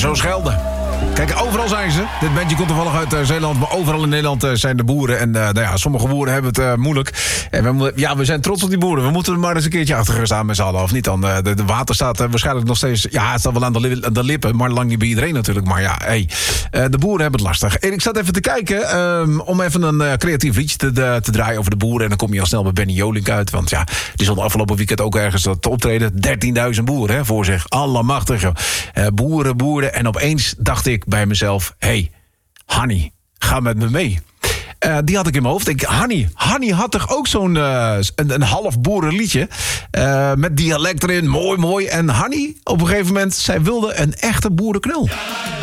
zo Schelde. Kijk, overal zijn ze. Dit bandje komt toevallig uit Zeeland, maar overal in Nederland zijn de boeren. En nou ja, sommige boeren hebben het moeilijk. En we zijn trots op die boeren. We moeten er maar eens een keertje achter gaan staan met z'n allen. Of niet dan? De water staat waarschijnlijk nog steeds... Ja, het staat wel aan de lippen, maar lang niet bij iedereen natuurlijk. Maar ja, de boeren hebben het lastig. En ik zat even te kijken om even een creatief liedje te draaien over de boeren. En dan kom je al snel bij Benny Jolink uit. Want ja, die stond afgelopen weekend ook ergens te optreden. 13.000 boeren hè, voor zich. Allemachtig. Boeren. En opeens dacht ik bij mezelf... Hey, Hanny, ga met me mee. Die had ik in mijn hoofd. Hanny had toch ook zo'n een half boerenliedje. Met dialect erin, mooi. En Hanny, op een gegeven moment, zij wilde een echte boerenknul.